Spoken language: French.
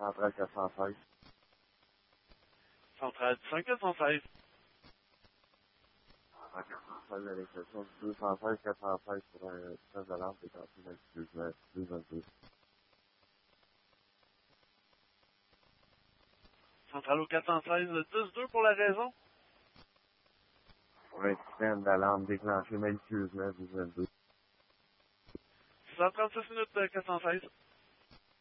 Centrale 416. Centrale 416. 416 à l'exception du 216 416 pour un test de lampe déclenché malicieusement 222. Centrale au 416, 10-2 pour la raison. Pour un système d'alarme déclenché malicieusement 222. 6h36 minutes, 416.